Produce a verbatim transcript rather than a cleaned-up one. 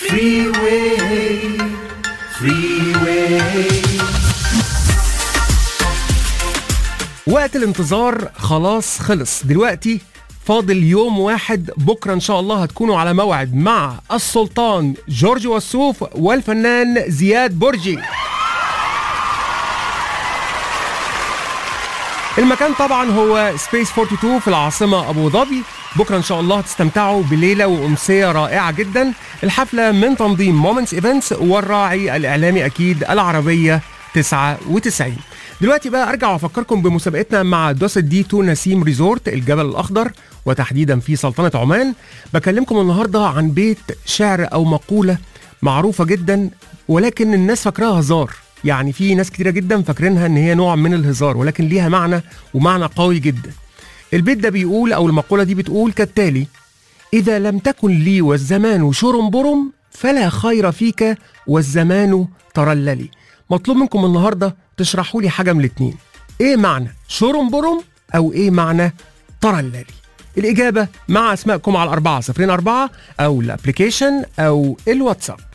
Freeway, freeway. وقت الانتظار خلاص خلص. دلوقتي فاضل يوم واحد، بكرة إن شاء الله هتكونوا على موعد مع السلطان جورج وسوف والفنان زياد برجي. المكان طبعا هو سبيس اتنين وأربعين في العاصمة أبو ظبي. بكرة إن شاء الله هتستمتعوا بليلة وأمسية رائعة جدا. الحفلة من تنظيم مومنتس ايفنتس والراعي الإعلامي أكيد العربية تسعة وتسعين. دلوقتي بقى أرجع وأفكركم بمسابقتنا مع دوسة دي تو نسيم ريزورت الجبل الأخضر وتحديدا في سلطنة عمان. بكلمكم النهاردة عن بيت شعر أو مقولة معروفة جدا ولكن الناس فاكراها هزار. يعني في ناس كتيرة جدا فاكرينها ان هي نوع من الهزار ولكن ليها معنى ومعنى قوي جدا. البيت ده بيقول او المقولة دي بتقول كالتالي: إذا لم تكن لي والزمان شرم برم فلا خير فيك والزمان ترللي. مطلوب منكم النهاردة تشرحوا لي حاجة من الاتنين، ايه معنى شرم برم او ايه معنى ترللي؟ الإجابة مع أسمائكم على الأربعة صفرين أربعة أو الابليكيشن أو الواتساب.